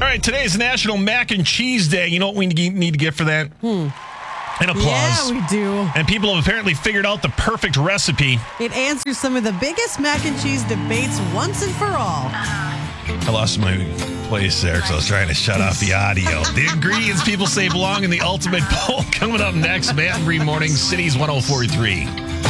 right, today's National Mac and Cheese Day. You know what we need to get for that? An applause. Yeah, we do. And people have apparently figured out the perfect recipe. It answers some of the biggest mac and cheese debates once and for all. I lost my place there because I was trying to shut off the audio. The ingredients people say belong in the ultimate bowl. Coming up next, Matt and Bree Morning, Cities 104.3.